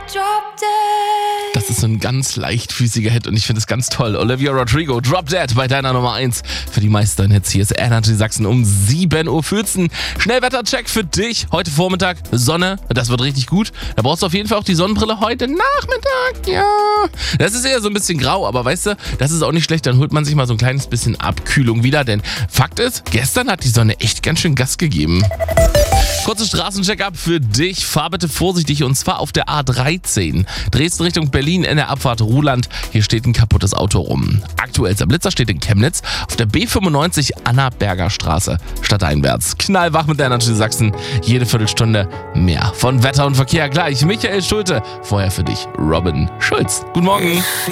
Das ist so ein ganz leichtfüßiger Hit und ich finde es ganz toll. Olivia Rodrigo, Drop Dead bei deiner Nummer 1 für die meisten Hits. Hier ist Energy Sachsen um 7:14 Uhr. Schnellwettercheck für dich. Heute Vormittag Sonne, das wird richtig gut. Da brauchst du auf jeden Fall auch die Sonnenbrille heute Nachmittag. Ja, das ist eher so ein bisschen grau, aber weißt du, das ist auch nicht schlecht. Dann holt man sich mal so ein kleines bisschen Abkühlung wieder, denn Fakt ist, gestern hat die Sonne echt ganz schön Gas gegeben. Kurze Straßencheck-up für dich. Fahr bitte vorsichtig und zwar auf der A13. Dresden Richtung Berlin in der Abfahrt Ruhland. Hier steht ein kaputtes Auto rum. Aktuellster Blitzer steht in Chemnitz auf der B95 Annaberger Straße stadteinwärts. Knallwach mit der Energy Sachsen. Jede Viertelstunde mehr von Wetter und Verkehr gleich. Michael Schulte. Vorher für dich Robin Schulz. Guten Morgen.